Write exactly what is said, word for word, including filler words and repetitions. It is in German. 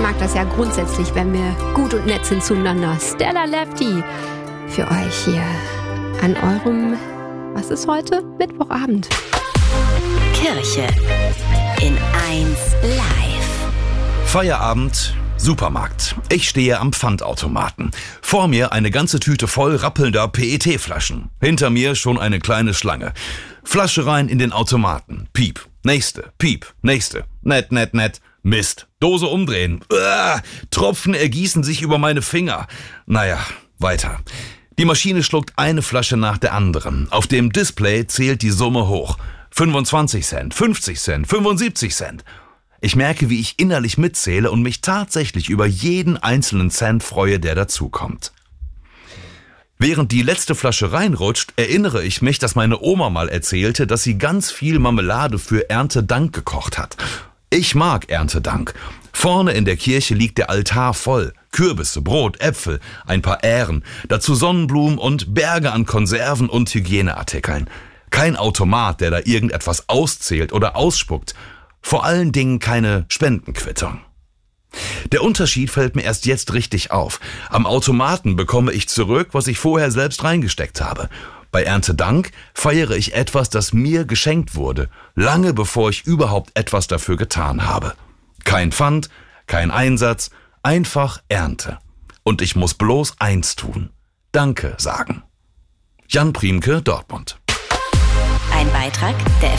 mag das ja grundsätzlich, wenn wir gut und nett sind zueinander. Stella Lefty für euch hier an eurem, was ist heute? Mittwochabend. Kirche in eins live. Feierabend, Supermarkt. Ich stehe am Pfandautomaten. Vor mir eine ganze Tüte voll rappelnder P E T-Flaschen. Hinter mir schon eine kleine Schlange. Flasche rein in den Automaten. Piep. Nächste. Piep. Nächste. Nett, nett, nett. Mist. Dose umdrehen. Uah, Tropfen ergießen sich über meine Finger. Naja, weiter. Die Maschine schluckt eine Flasche nach der anderen. Auf dem Display zählt die Summe hoch. fünfundzwanzig Cent, fünfzig Cent, fünfundsiebzig Cent. Ich merke, wie ich innerlich mitzähle und mich tatsächlich über jeden einzelnen Cent freue, der dazukommt. Während die letzte Flasche reinrutscht, erinnere ich mich, dass meine Oma mal erzählte, dass sie ganz viel Marmelade für Erntedank gekocht hat. Ich mag Erntedank. Vorne in der Kirche liegt der Altar voll. Kürbisse, Brot, Äpfel, ein paar Ähren, dazu Sonnenblumen und Berge an Konserven und Hygieneartikeln. Kein Automat, der da irgendetwas auszählt oder ausspuckt. Vor allen Dingen keine Spendenquittung. Der Unterschied fällt mir erst jetzt richtig auf. Am Automaten bekomme ich zurück, was ich vorher selbst reingesteckt habe. Bei Erntedank feiere ich etwas, das mir geschenkt wurde, lange bevor ich überhaupt etwas dafür getan habe. Kein Pfand, kein Einsatz, einfach Ernte. Und ich muss bloß eins tun: Danke sagen. Jan Priemke, Dortmund. Ein Beitrag der